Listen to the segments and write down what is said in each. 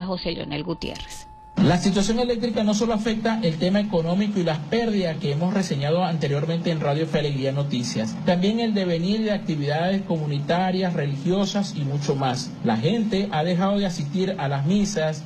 José Leonel Gutiérrez. La situación eléctrica no solo afecta el tema económico y las pérdidas que hemos reseñado anteriormente en Radio Fe Alegría Noticias, también el devenir de actividades comunitarias, religiosas y mucho más. La gente ha dejado de asistir a las misas,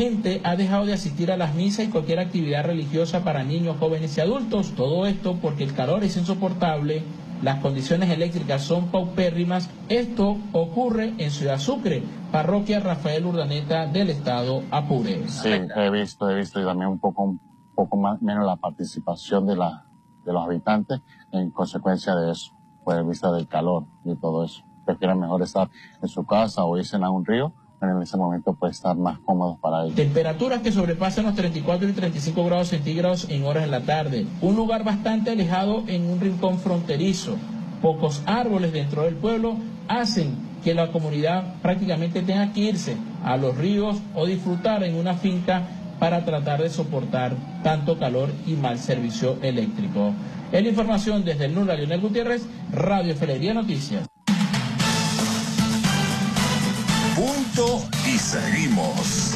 y cualquier actividad religiosa para niños, jóvenes y adultos. Todo esto porque el calor es insoportable, las condiciones eléctricas son paupérrimas. Esto ocurre en Ciudad Sucre, parroquia Rafael Urdaneta del estado Apure. Sí, he visto y también un poco más, menos la participación de los habitantes en consecuencia de eso, por vista del calor y todo eso. Prefieren mejor estar en su casa o irse a un río, pero en ese momento puede estar más cómodos para ellos. Temperaturas que sobrepasan los 34 y 35 grados centígrados en horas de la tarde. Un lugar bastante alejado en un rincón fronterizo. Pocos árboles dentro del pueblo hacen que la comunidad prácticamente tenga que irse a los ríos o disfrutar en una finca para tratar de soportar tanto calor y mal servicio eléctrico. Es la información desde el NULA, Leonel Gutiérrez, Radio Fe Alegría Noticias. Punto y seguimos.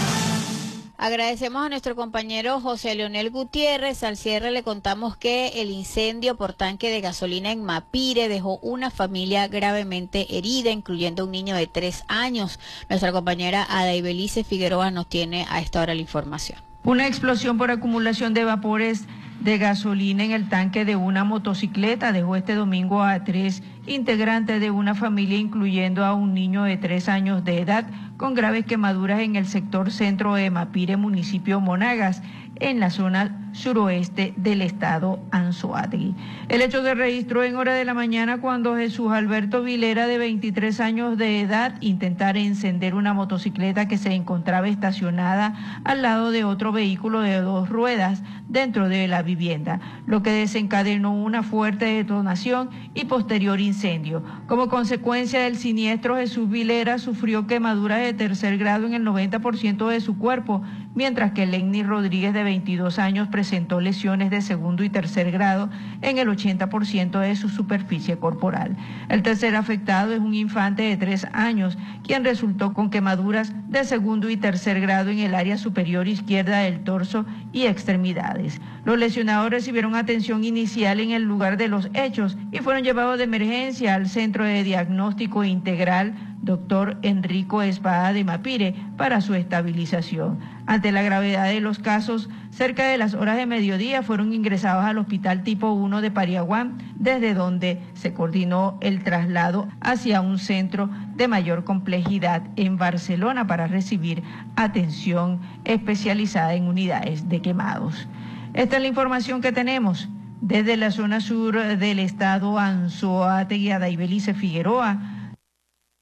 Agradecemos a nuestro compañero José Leonel Gutiérrez. Al cierre le contamos que el incendio por tanque de gasolina en Mapire dejó una familia gravemente herida, incluyendo un niño de 3 años. Nuestra compañera Adaibelice Figueroa nos tiene a esta hora la información. Una explosión por acumulación de vapores de gasolina en el tanque de una motocicleta dejó este domingo a 3 integrantes de una familia, incluyendo a un niño de 3 años de edad, con graves quemaduras en el sector centro de Mapire, municipio Monagas, en la zona suroeste del estado Anzoátegui. El hecho se registró en hora de la mañana cuando Jesús Alberto Vilera, de 23 años de edad, intentara encender una motocicleta que se encontraba estacionada al lado de otro vehículo de 2 ruedas dentro de la vivienda, lo que desencadenó una fuerte detonación y posterior incendio. Como consecuencia del siniestro, Jesús Vilera sufrió quemaduras de 3er grado en el 90% de su cuerpo, mientras que Lenny Rodríguez, de 22 años, presentó lesiones de 2º y 3er grado en el 80% de su superficie corporal. El tercer afectado es un infante de 3 años, quien resultó con quemaduras de 2º y 3er grado en el área superior izquierda del torso y extremidades. Los lesionados recibieron atención inicial en el lugar de los hechos y fueron llevados de emergencia al Centro de Diagnóstico Integral Dr. Enrico Espada de Mapire para su estabilización. Ante la gravedad de los casos, cerca de las horas de mediodía fueron ingresados al Hospital Tipo 1 de Pariaguán, desde donde se coordinó el traslado hacia un centro de mayor complejidad en Barcelona para recibir atención especializada en unidades de quemados. Esta es la información que tenemos desde la zona sur del estado Anzoátegui. Adaibelice Figueroa,